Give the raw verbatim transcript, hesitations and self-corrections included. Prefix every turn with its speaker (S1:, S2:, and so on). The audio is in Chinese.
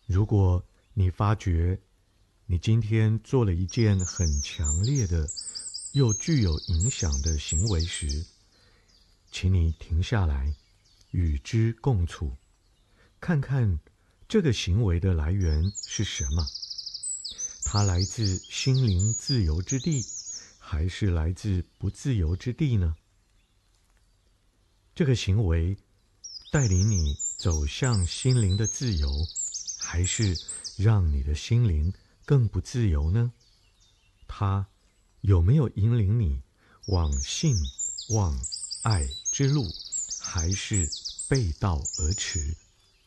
S1: 如果你发觉你今天做了一件很强烈的又具有影响的行为时，请你停下来，与之共处，看看这个行为的来源是什么？它来自心灵自由之地，还是来自不自由之地呢？这个行为带领你走向心灵的自由，还是让你的心灵更不自由呢？它有没有引领你往信、往爱之路，还是背道而驰？